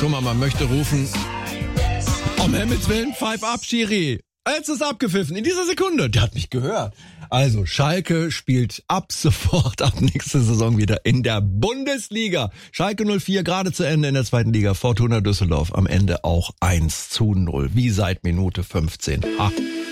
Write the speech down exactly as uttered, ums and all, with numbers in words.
Guck mal, man möchte rufen, um Himmels Willen, pfeif ab, Schiri. Jetzt ist abgepfiffen, in dieser Sekunde. Der hat mich gehört. Also, Schalke spielt ab sofort, ab nächste Saison wieder in der Bundesliga. Schalke null vier, gerade zu Ende in der zweiten Liga. Fortuna Düsseldorf am Ende auch eins zu null. Wie seit Minute fünfzehn. Ha.